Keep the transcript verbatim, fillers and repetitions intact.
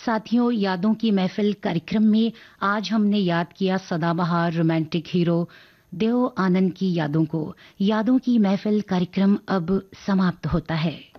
साथियों, यादों की महफिल कार्यक्रम में आज हमने याद किया सदाबहार रोमांटिक हीरो देव आनंद की यादों को। यादों की महफिल कार्यक्रम अब समाप्त होता है।